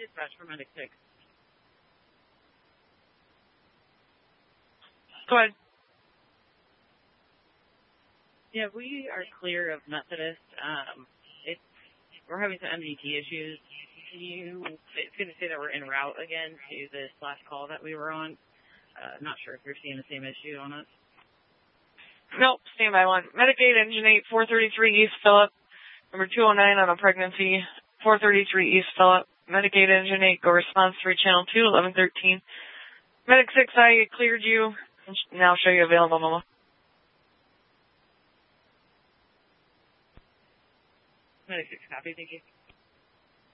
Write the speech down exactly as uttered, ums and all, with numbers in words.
dispatch for Medic six. Go ahead. Yeah, we are clear of Methodist. Um, it's we're having some M D T issues. Can you? It's going to say that we're en route again to this last call that we were on. Uh, not sure if you're seeing the same issue on it. Nope, stand by one. Medic eight, Engine eight, four thirty-three East Phillip. Number two oh nine on a pregnancy. four thirty-three East Phillip. Medic eight, Engine eight, go response three, channel two, eleven thirteen. Medic six, I cleared you. Now show you available, Mama. Medic six, copy, thank you.